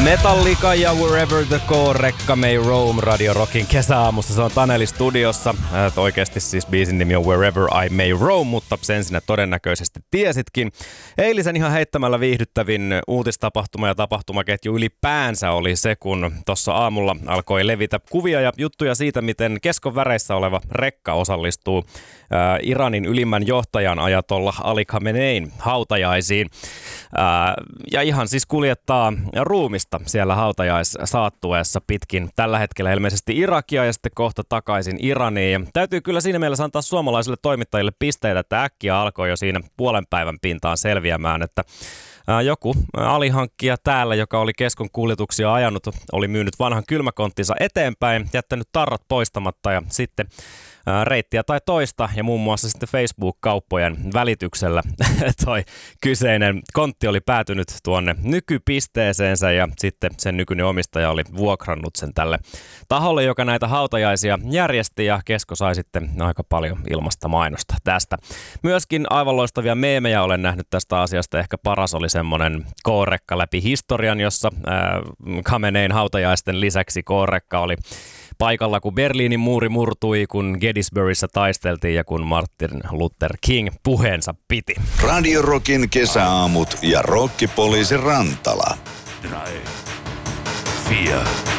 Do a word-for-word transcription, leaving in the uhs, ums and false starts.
Metallica ja Wherever the Core-rekka May Roam Radio Rockin kesäaamussa. Se on Taneli studiossa. Äh, oikeasti siis biisin nimi on Wherever I May Roam, mutta sen sinä todennäköisesti tiesitkin. Eilisen ihan heittämällä viihdyttävin uutistapahtuma ja tapahtumaketju ylipäänsä oli se, kun tuossa aamulla alkoi levitä kuvia ja juttuja siitä, miten keskon väreissä oleva rekka osallistuu äh, Iranin ylimmän johtajan ajatolla Ali Khamenein hautajaisiin. Äh, ja ihan siis kuljettaa ruumista siellä hautajaissaattueessa pitkin tällä hetkellä ilmeisesti Irakia ja sitten kohta takaisin Iraniin. Ja täytyy kyllä siinä mielessä antaa suomalaisille toimittajille pisteitä, että äkkiä alkoi jo siinä puolen päivän pintaan selviämään, että joku alihankkija täällä, joka oli keskon kuljetuksia ajanut, oli myynyt vanhan kylmäkonttinsa eteenpäin, jättänyt tarrat poistamatta ja sitten reittiä tai toista ja muun muassa sitten Facebook-kauppojen välityksellä toi kyseinen kontti oli päätynyt tuonne nykypisteeseensä ja sitten sen nykyinen omistaja oli vuokrannut sen tälle taholle, joka näitä hautajaisia järjesti ja kesko sai sitten aika paljon ilmasta mainosta tästä. Myöskin aivan loistavia meemejä olen nähnyt tästä asiasta. Ehkä paras oli semmoinen K-rekka läpi historian, jossa äh, Khamenein hautajaisten lisäksi K-rekka oli paikalla, kun Berliinin muuri murtui, kun Gettysburgissa taisteltiin ja kun Martin Luther King puheensa piti. Radio Rockin kesäaamut ja Rokkipoliisi Rantala. Drei, vier.